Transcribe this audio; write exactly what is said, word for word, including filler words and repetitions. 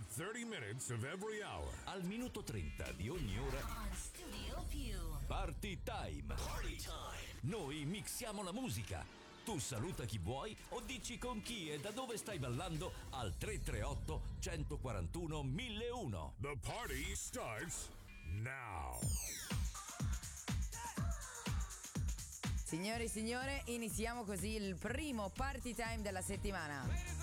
thirty minutes of every hour. Al minuto trenta di ogni ora. On Studio Più. Party time. Party time. Noi mixiamo la musica. Tu saluta chi vuoi o dici con chi e da dove stai ballando al tre tre otto, uno quattro uno, mille uno. The party starts now. Signori e signore, iniziamo così il primo party time della settimana.